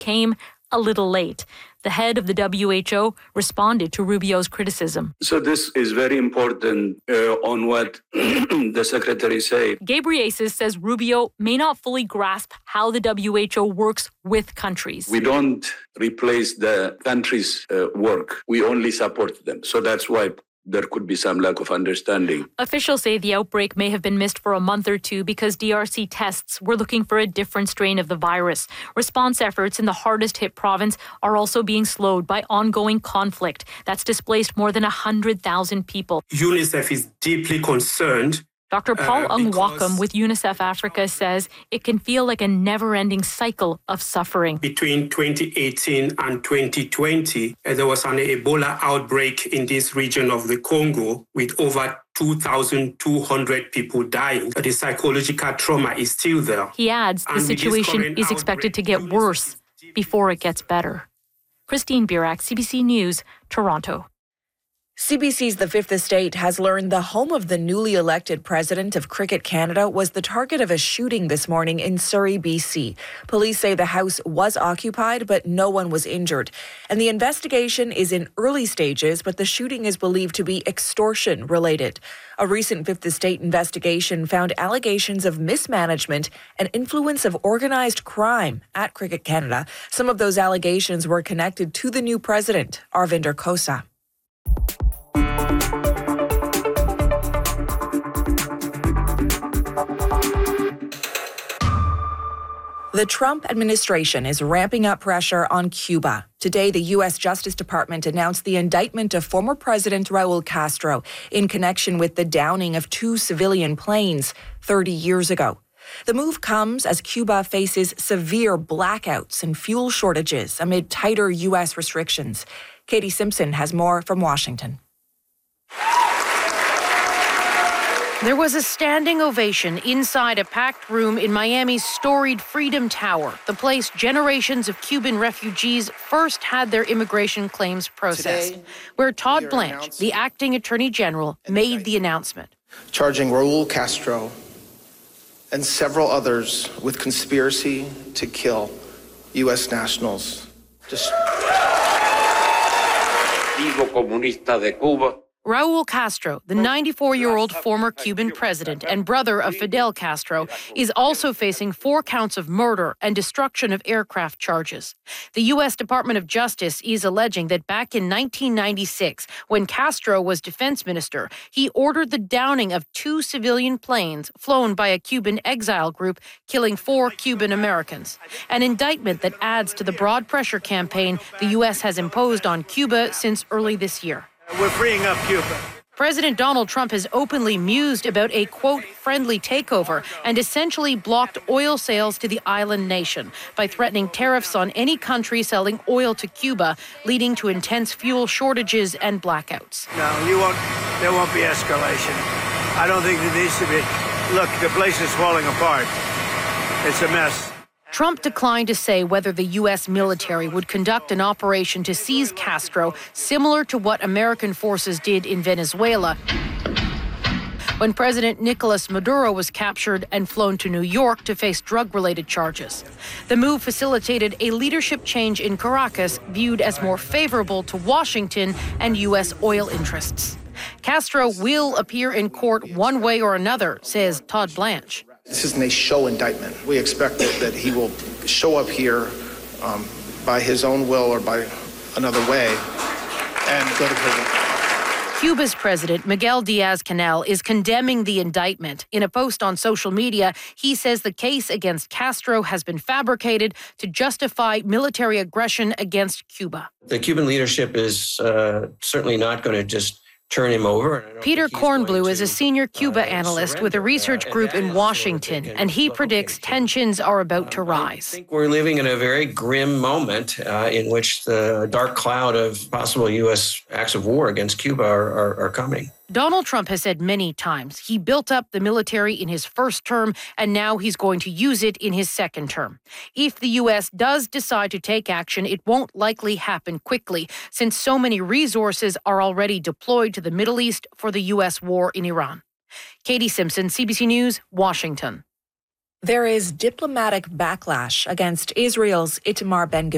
came a little late. The head of the WHO responded to Rubio's criticism. So this is very important on what the secretary said. Ghebreyesus says Rubio may not fully grasp how the WHO works with countries. We don't replace the countries' work. We only support them. So that's why there could be some lack of understanding. Officials say the outbreak may have been missed for a month or two because DRC tests were looking for a different strain of the virus. Response efforts in the hardest hit province are also being slowed by ongoing conflict that's displaced more than 100,000 people. UNICEF is deeply concerned. Dr. Paul Ungwakam with UNICEF Africa says it can feel like a never-ending cycle of suffering. Between 2018 and 2020, there was an Ebola outbreak in this region of the Congo with over 2,200 people dying. The psychological trauma is still there. He adds the situation is expected to get worse before it gets better. Christine Burak, CBC News, Toronto. CBC's The Fifth Estate has learned the home of the newly elected president of Cricket Canada was the target of a shooting this morning in Surrey, BC. Police say the house was occupied, but no one was injured. And the investigation is in early stages, but the shooting is believed to be extortion related. A recent Fifth Estate investigation found allegations of mismanagement and influence of organized crime at Cricket Canada. Some of those allegations were connected to the new president, Arvinder Kosa. The Trump administration is ramping up pressure on Cuba. Today, the U.S. Justice Department announced the indictment of former President Raul Castro in connection with the downing of 2 civilian planes 30 years ago. The move comes as Cuba faces severe blackouts and fuel shortages amid tighter U.S. restrictions. Katie Simpson has more from Washington. There was a standing ovation inside a packed room in Miami's storied Freedom Tower, the place generations of Cuban refugees first had their immigration claims processed, where Todd Blanche, the acting attorney general, made the announcement. Charging Raul Castro and several others with conspiracy to kill U.S. nationals. Partido Comunista de Cuba. Raul Castro, the 94-year-old former Cuban president and brother of Fidel Castro, is also facing 4 counts of murder and destruction of aircraft charges. The U.S. Department of Justice is alleging that back in 1996, when Castro was defense minister, he ordered the downing of 2 civilian planes flown by a Cuban exile group, killing 4 Cuban Americans. An indictment that adds to the broad pressure campaign the U.S. has imposed on Cuba since early this year. We're freeing up Cuba. President Donald Trump has openly mused about a, quote, friendly takeover and essentially blocked oil sales to the island nation by threatening tariffs on any country selling oil to Cuba, leading to intense fuel shortages and blackouts. No, there won't be escalation. I don't think there needs to be. Look, the place is falling apart. It's a mess. Trump declined to say whether the U.S. military would conduct an operation to seize Castro, similar to what American forces did in Venezuela when President Nicolas Maduro was captured and flown to New York to face drug-related charges. The move facilitated a leadership change in Caracas viewed as more favorable to Washington and U.S. oil interests. Castro will appear in court one way or another, says Todd Blanche. This isn't a show indictment. We expect that he will show up here by his own will or by another way and go to prison. Cuba's president, Miguel Diaz-Canel, is condemning the indictment. In a post on social media, he says the case against Castro has been fabricated to justify military aggression against Cuba. The Cuban leadership is certainly not going to just turn him over. Peter Kornblue is a senior Cuba analyst with a research group in Washington, and he predicts tensions are about to rise. I think we're living in a very grim moment in which the dark cloud of possible U.S. acts of war against Cuba are coming. Donald Trump has said many times he built up the military in his first term, and now he's going to use it in his second term. If the U.S. does decide to take action, it won't likely happen quickly, since so many resources are already deployed to the Middle East for the U.S. war in Iran. Katie Simpson, CBC News, Washington. There is diplomatic backlash against Israel's Itamar Ben-Gvir